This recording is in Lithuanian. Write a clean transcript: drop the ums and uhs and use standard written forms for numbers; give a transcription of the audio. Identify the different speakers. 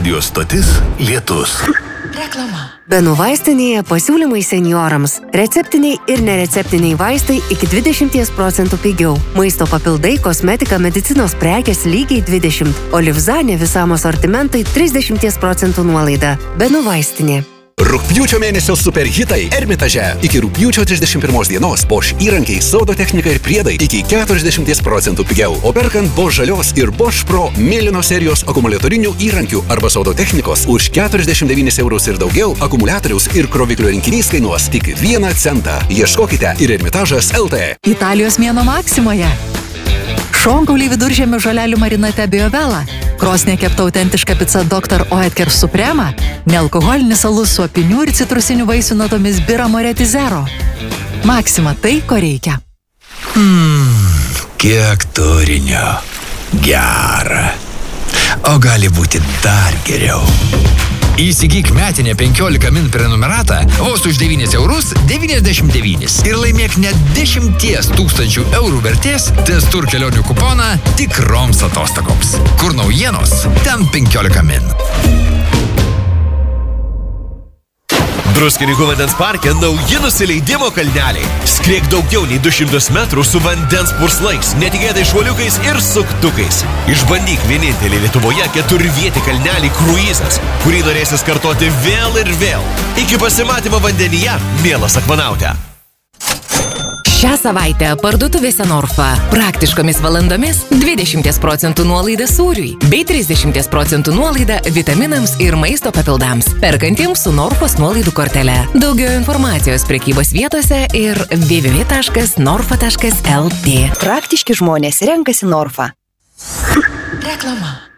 Speaker 1: Radio stotis Lietus.
Speaker 2: Reklama. Benų vaistinėje pasiūlymai seniorams. Receptiniai ir nereceptiniai vaistai iki 20% pigiau. Maisto papildai, kosmetika, medicinos prekės lygiai 20%. O Livzanė visam asortimentai 30% nuolaida. Benų vaistinė.
Speaker 3: Rugpjūčio mėnesio superhitai Ermitaže. Iki rugpjūčio 31 dienos Bosch įrankiai, sodo technika ir priedai iki 40% pigiau. O perkant Bosch žalios ir Bosch Pro mėlyno serijos akumuliatorinių įrankių arba sodo technikos už 49 eurus ir daugiau, akumuliatoriaus ir kroviklio rinkinys kainuos tik 1 centą. Ieškokite ir Ermitažas LT.
Speaker 4: Italijos mėnuo Maksimoje. Šonkauliai viduržemio žolelių marinate Biovela. Krosnė kepta autentiška pica Dr. Oetker Suprema. Nealkoholinis alus su apinių ir citrusinių vaisių natomis Bira Moretti Zero. Maksima tai, ko reikia.
Speaker 5: Kiek turinio. Gera. O gali būti dar geriau. Įsigyk metinę 15 min prenumeratą vos už 9 eurus 99 ir laimėk net 10 000 eurų vertės Testur kelionių kuponą tikroms atostogoms. Kur naujienos, ten 15 min.
Speaker 6: Druskininkų vandens parke nauji nusileidimo kalneliai. Skriek daugiau nei 200 metrų su vandens purslais, netikėtais šuoliukais ir suktukais. Išbandyk vienintelį Lietuvoje 4-vietį kalnelį kruizas, kurį norėsis kartoti vėl ir vėl. Iki pasimatymo vandenyje, mielas akmanaute.
Speaker 7: Šią savaitę parduotuvėse Norfa praktiškomis valandomis 20% nuolaida sūriui bei 30% nuolaida vitaminams ir maisto papildams. Perkantiems su Norfos nuolaidų kortele. Daugiau informacijos prekybos vietose ir www.norfa.lt.
Speaker 2: Praktiški žmonės renkasi Norfa.
Speaker 4: Reklama.